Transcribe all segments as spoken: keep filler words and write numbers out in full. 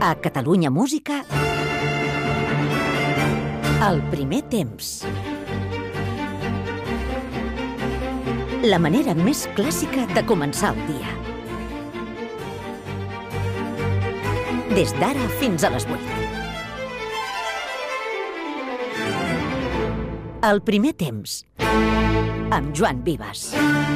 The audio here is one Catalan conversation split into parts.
A Catalunya Música, el primer temps. La manera més clàssica de començar el dia. Des d'ara fins a les vuit. El primer temps, amb Joan Vives.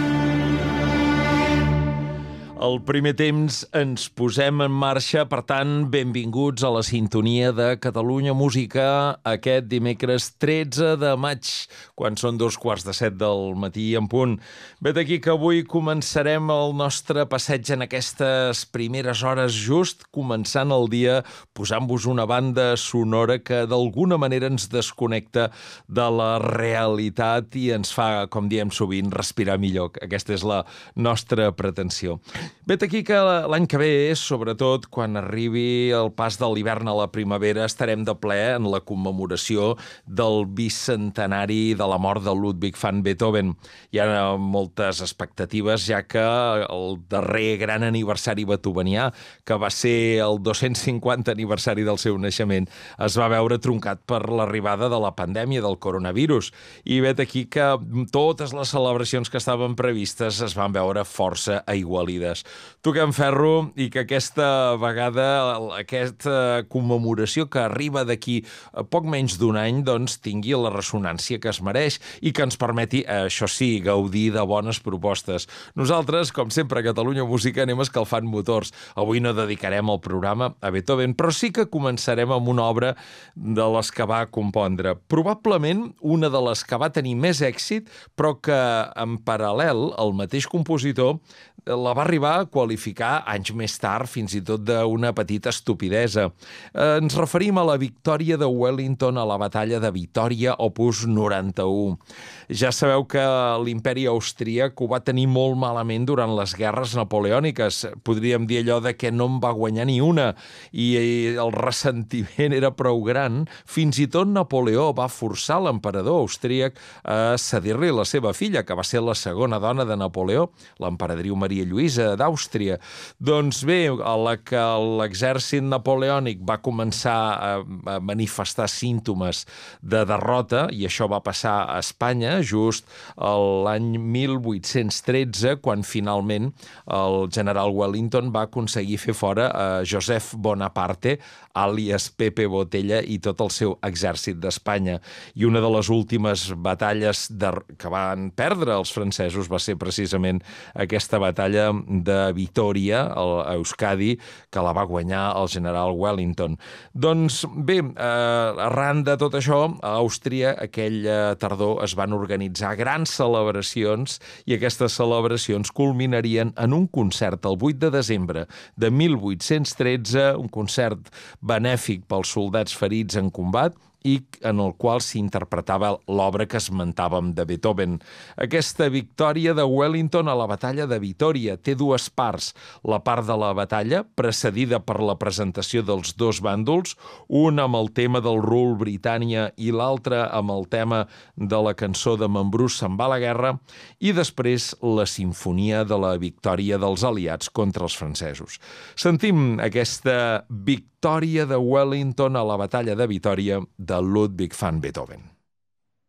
El primer temps ens posem en marxa, per tant, benvinguts a la sintonia de Catalunya Música aquest dimecres tretze de maig, quan són dos quarts de set del matí en punt. Vet aquí que avui començarem el nostre passeig en aquestes primeres hores, just començant el dia, posant-vos una banda sonora que d'alguna manera ens desconnecta de la realitat i ens fa, com diem sovint, respirar millor. Aquesta és la nostra pretensió. Vet aquí que l'any que ve, sobretot quan arribi el pas de l'hivern a la primavera, estarem de ple en la commemoració del bicentenari de la mort de Ludwig van Beethoven. Hi ha moltes expectatives, ja que el darrer gran aniversari beethovenià, que va ser el dos-cents cinquanta aniversari del seu naixement, es va veure truncat per l'arribada de la pandèmia del coronavirus. I vet aquí que totes les celebracions que estaven previstes es van veure força aigualides. Toquem ferro i que aquesta vegada aquesta commemoració que arriba d'aquí a poc menys d'un any doncs tingui la ressonància que es mereix i que ens permeti, això sí, gaudir de bones propostes. Nosaltres, com sempre, a Catalunya Música anem escalfant motors. Avui no dedicarem el programa a Beethoven, però sí que començarem amb una obra de les que va compondre. Probablement una de les que va tenir més èxit, però que en paral·lel el mateix compositor la va arribar a qualificar anys més tard fins i tot d'una petita estupidesa. Eh, ens referim a la victòria de Wellington a la batalla de Vitòria, opus noranta-u. Ja sabeu que l'imperi austríac ho va tenir molt malament durant les guerres napoleòniques. Podríem dir allò de que no en va guanyar ni una i el ressentiment era prou gran. Fins i tot Napoleó va forçar l'emperador austríac a cedir-li la seva filla, que va ser la segona dona de Napoleó, l'emperadriu Maria Lluïsa d'Àustria. Doncs bé, a la que l'exèrcit napoleònic va començar a manifestar símptomes de derrota, i això va passar a Espanya just l'any mil vuit-cents tretze, quan finalment el general Wellington va aconseguir fer fora a Joseph Bonaparte, àlies Pepe Botella, i tot el seu exèrcit d'Espanya. I una de les últimes batalles de... que van perdre els francesos va ser precisament aquesta batalla de Vitòria, a Euskadi, que la va guanyar el general Wellington. Doncs bé, eh, arran de tot això, a Àustria aquella tardor es van organitzar grans celebracions i aquestes celebracions culminarien en un concert el vuit de desembre de mil vuit-cents tretze, un concert benèfic pels soldats ferits en combat, i en el qual s'interpretava l'obra que esmentàvem de Beethoven. Aquesta victòria de Wellington a la batalla de Vitòria té dues parts. La part de la batalla, precedida per la presentació dels dos bàndols, una amb el tema del Rule Britannia i l'altra amb el tema de la cançó de Montbrú se'n va a la guerra, i després la sinfonia de la victòria dels aliats contra els francesos. Sentim aquesta victòria de Wellington a la batalla de Vitòria de Ludwig van Beethoven.